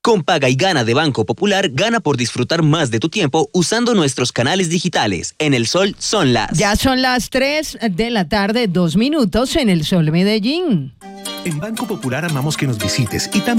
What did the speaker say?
Con Paga y Gana de Banco Popular, gana por disfrutar más de tu tiempo usando nuestros canales digitales. En El Sol son las... Ya son las 3 de la tarde, 2 minutos en El Sol Medellín. En Banco Popular amamos que nos visites y también